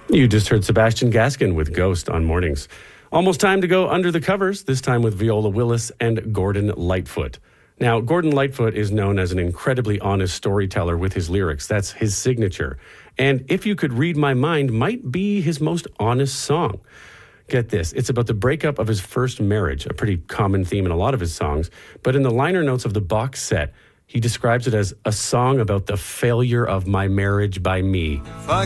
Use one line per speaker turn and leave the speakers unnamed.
You just heard Sebastian Gaskin with Ghost on Mornings. Almost time to go under the covers, this time with Viola Willis and Gordon Lightfoot. Now, Gordon Lightfoot is known as an incredibly honest storyteller with his lyrics. That's his signature. And If You Could Read My Mind might be his most honest song. Get this, it's about the breakup of his first marriage, a pretty common theme in a lot of his songs. But in the liner notes of the box set, he describes it as a song about the failure of my marriage by me.
If I